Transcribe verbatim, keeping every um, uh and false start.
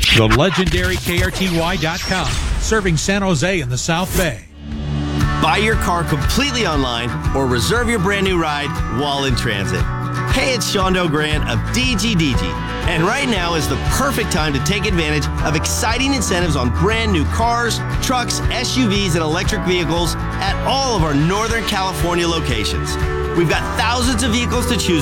The legendary K R T Y dot com, serving San Jose and the South Bay. Buy your car completely online or reserve your brand new ride while in transit. Hey, it's Shondo Grant of D G D G, and right now is the perfect time to take advantage of exciting incentives on brand new cars, trucks, S U Vs, and electric vehicles at all of our Northern California locations. We've got thousands of vehicles to choose